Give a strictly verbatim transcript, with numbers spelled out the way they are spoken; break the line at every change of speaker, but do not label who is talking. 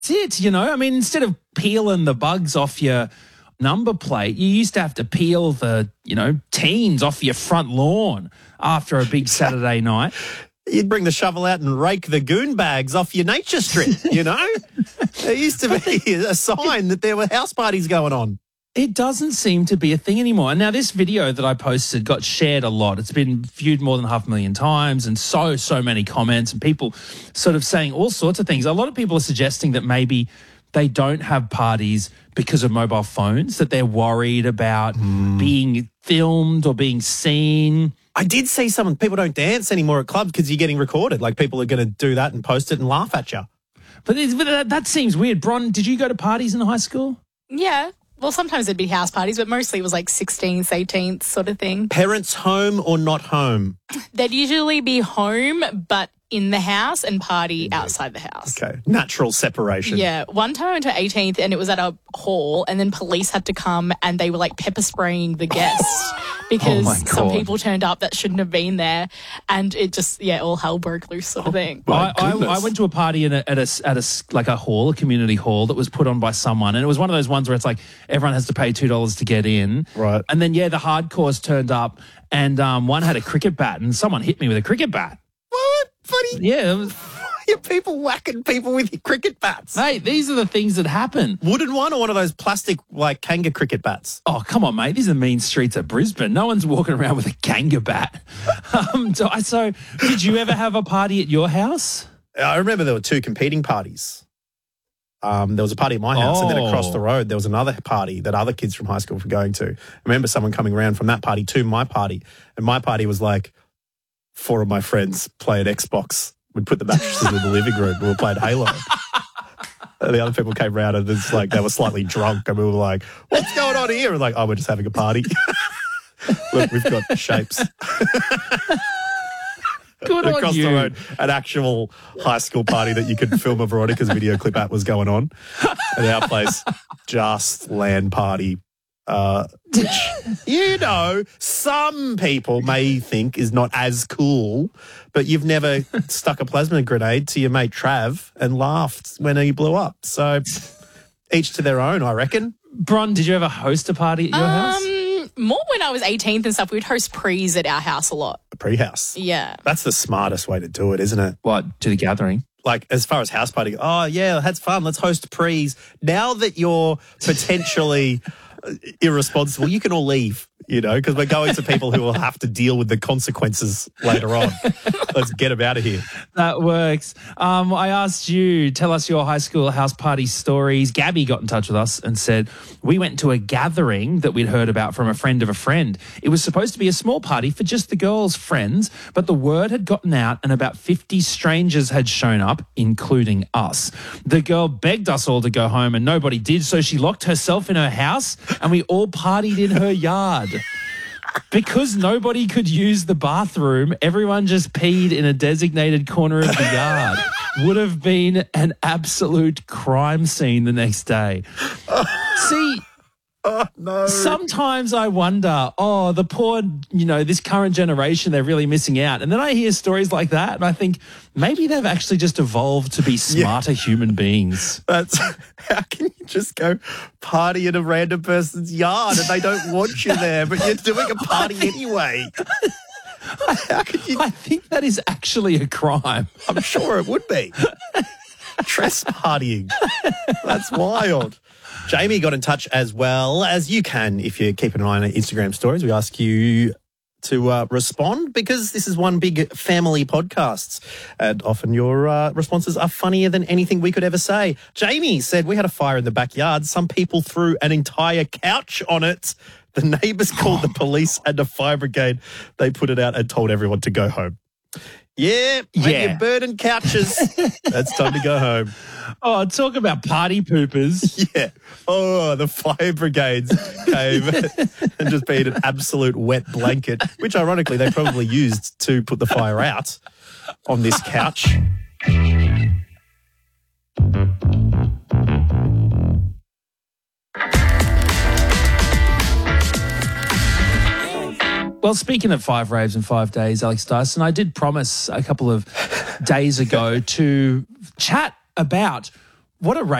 That's it, you know. I mean, instead of peeling the bugs off your number plate, you used to have to peel the, you know, teens off your front lawn after a big Saturday night.
You'd bring the shovel out and rake the goon bags off your nature strip, you know? There used to be a sign that there were house parties going on.
It doesn't seem to be a thing anymore. Now, this video that I posted got shared a lot. It's been viewed more than half a million times and so, so many comments and people sort of saying all sorts of things. A lot of people are suggesting that maybe they don't have parties because of mobile phones, that they're worried about mm. being filmed or being seen.
I did see some people don't dance anymore at clubs because you're getting recorded. Like people are going to do that and post it and laugh at you.
But, but that, that seems weird. Bron, did you go to parties in high school?
Yeah. Well, sometimes it'd be house parties, but mostly it was like sixteenth, eighteenth sort of thing.
Parents home or not home?
They'd usually be home, but in the house and party outside the house.
Okay. Natural separation.
Yeah. One time I went to eighteenth and it was at a hall and then police had to come and they were like pepper spraying the guests because
oh
some people turned up that shouldn't have been there and it just, yeah, all hell broke loose sort of thing.
Oh, I, I, I went to a party in a, at a, at a, like a hall, a community hall that was put on by someone, and it was one of those ones where it's like everyone has to pay two dollars to get in.
Right.
And then, yeah, the hardcores turned up and um, one had a cricket bat and someone hit me with a cricket bat.
What? Funny.
Yeah. It was,
You're people whacking people with cricket bats.
Hey, these are the things that happen.
Wooden one or one of those plastic, like, Kanga cricket bats?
Oh, come on, mate. These are the mean streets of Brisbane. No one's walking around with a Kanga bat. um, so, so, did you ever have a party at your house?
I remember there were two competing parties. Um, there was a party at my house,
oh.
and then across the road there was another party that other kids from high school were going to. I remember someone coming around from that party to my party, and my party was like four of my friends played Xbox. We'd put the mattresses in the living room. We were playing Halo. And the other people came around and it's like they were slightly drunk, and we were like, "What's going on here?" And like, "Oh, we're just having a party." Look, we've got shapes.
Good on
Across
you.
the road, an actual high school party that you could film a Veronica's video clip at was going on. And our place, just land party. Uh, which, you know, some people may think is not as cool, but you've never stuck a plasma grenade to your mate Trav and laughed when he blew up. So each to their own, I reckon.
Bron, did you ever host a party at your
um,
house?
More when I was eighteenth and stuff. We'd host prees at our house a lot.
A pre-house.
Yeah.
That's the smartest way to do it, isn't it?
What, to the gathering?
Like, as far as house party, oh, yeah, that's fun. Let's host prees. Now that you're potentially irresponsible, you can all leave, you know, because we're going to people who will have to deal with the consequences later on. Let's get them out of here.
That works. Um, I asked you, tell us your high school house party stories. Gabby got in touch with us and said, we went to a gathering that we'd heard about from a friend of a friend. It was supposed to be a small party for just the girls' friends, but the word had gotten out and about fifty strangers had shown up, including us. The girl begged us all to go home and nobody did, so she locked herself in her house and we all partied in her yard. Because nobody could use the bathroom, everyone just peed in a designated corner of the yard. Would have been an absolute crime scene the next day. See,
oh, no.
Sometimes I wonder, oh, the poor, you know, this current generation, they're really missing out. And then I hear stories like that and I think maybe they've actually just evolved to be smarter yeah. human beings.
That's how can you just go party in a random person's yard and they don't want you there, but you're doing a party anyway? How could you?
I think that is actually a crime.
I'm sure it would be. Trespassing. That's wild. Jamie got in touch as well, as you can if you're keeping an eye on our Instagram stories. We ask you to uh, respond because this is one big family podcast and often your uh, responses are funnier than anything we could ever say. Jamie said, we had a fire in the backyard. Some people threw an entire couch on it. The neighbours called the police and the fire brigade. They put it out and told everyone to go home. Yeah, when
yeah.
you're burning couches, that's time to go home.
Oh, talk about party poopers.
Yeah. Oh, the fire brigades came and just being an absolute wet blanket, which ironically they probably used to put the fire out on this couch.
Well, speaking of five raves in five days, Alex Dyson, I did promise a couple of days ago to chat about what a